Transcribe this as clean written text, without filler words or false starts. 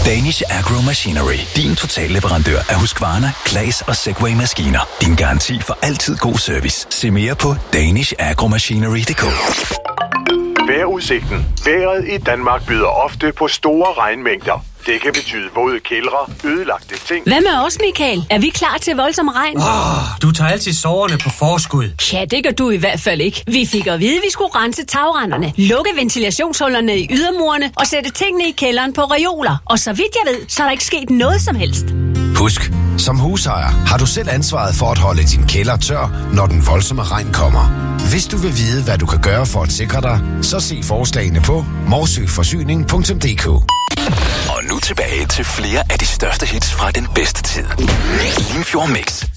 Danish Agro Machinery. Din totalleverandør af Husqvarna, Claas og Segway-maskiner. Din garanti for altid god service. Se mere på danishagromachinery.dk. Vejrudsigten. Vejret i Danmark byder ofte på store regnmængder. Det kan betyde både kældre, ødelagte ting. Hvad med os, Michael? Er vi klar til voldsom regn? Du tager altid soverne på forskud. Ja, det gør du i hvert fald ikke. Vi fik at vide, at vi skulle rense tagrenderne, lukke ventilationshullerne i ydermurene og sætte tingene i kælderen på reoler. Og så vidt jeg ved, så er der ikke sket noget som helst. Husk, som husejer har du selv ansvaret for at holde din kælder tør, når den voldsomme regn kommer. Hvis du vil vide, hvad du kan gøre for at sikre dig, så se forslagene på morsøforsyning.dk. Og nu tilbage til flere af de største hits fra den bedste tid. Limfjord Mix.